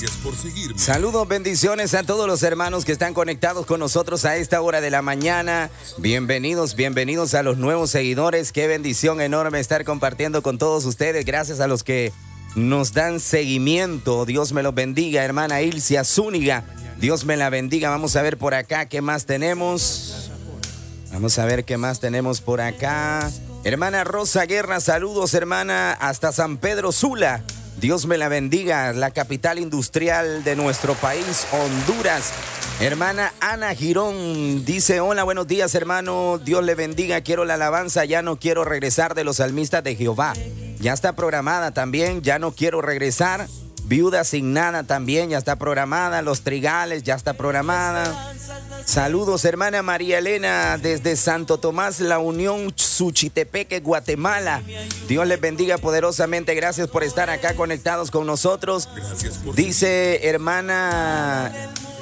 Por seguirme. Saludos, bendiciones a todos los hermanos que están conectados con nosotros a esta hora de la mañana. Bienvenidos a los nuevos seguidores. Qué bendición enorme estar compartiendo con todos ustedes. Gracias a los que nos dan seguimiento. Dios me los bendiga, hermana Ilcia Zúñiga. Dios me la bendiga. Vamos a ver por acá qué más tenemos. Vamos a ver qué más tenemos por acá. Hermana Rosa Guerra, saludos, hermana, hasta San Pedro Sula. Dios me la bendiga, la capital industrial de nuestro país, Honduras. Hermana Ana Girón dice: hola, buenos días, hermano. Dios le bendiga, quiero la alabanza, ya no quiero regresar de los salmistas de Jehová. Ya está programada también, ya no quiero regresar. Viuda sin nada también, ya está programada. Los Trigales, ya está programada. Saludos, hermana María Elena, desde Santo Tomás, La Unión, Suchitepeque, Guatemala. Dios les bendiga poderosamente. Gracias por estar acá conectados con nosotros. Dice hermana...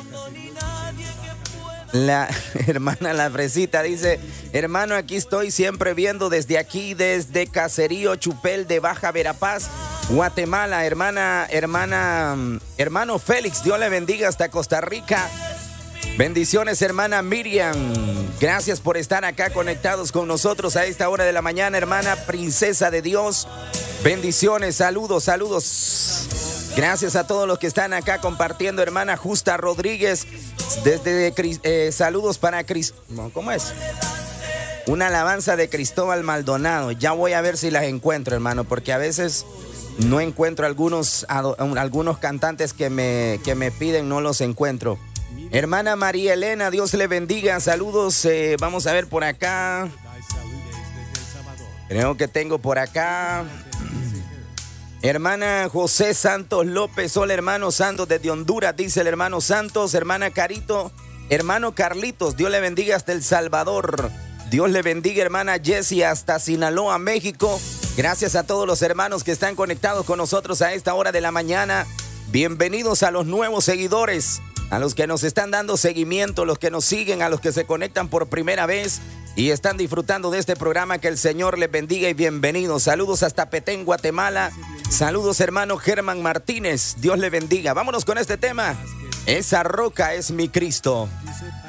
La hermana La Fresita dice: hermano, aquí estoy siempre viendo desde aquí, desde Caserío Chupel de Baja Verapaz, Guatemala. Hermano Félix, Dios le bendiga hasta Costa Rica. Bendiciones, hermana Miriam. Gracias por estar acá conectados con nosotros a esta hora de la mañana, hermana Princesa de Dios. Bendiciones, saludos. Gracias a todos los que están acá compartiendo, hermana Justa Rodríguez. Desde saludos para ¿cómo es? Una alabanza de Cristóbal Maldonado. Ya voy a ver si las encuentro, hermano, porque a veces no encuentro algunos cantantes que me piden, no los encuentro. Hermana María Elena, Dios le bendiga, saludos. Vamos a ver por acá. Creo que tengo por acá. Hermana José Santos López, hola hermano Santos desde Honduras, dice el hermano Santos. Hermana Carito, hermano Carlitos, Dios le bendiga hasta El Salvador. Dios le bendiga, hermana Jessie, hasta Sinaloa, México. Gracias a todos los hermanos que están conectados con nosotros a esta hora de la mañana. Bienvenidos a los nuevos seguidores, a los que nos están dando seguimiento, los que nos siguen, a los que se conectan por primera vez y están disfrutando de este programa. Que el Señor les bendiga y bienvenidos. Saludos hasta Petén, Guatemala. Saludos, hermano Germán Martínez. Dios le bendiga. Vámonos con este tema. Esa roca es mi Cristo.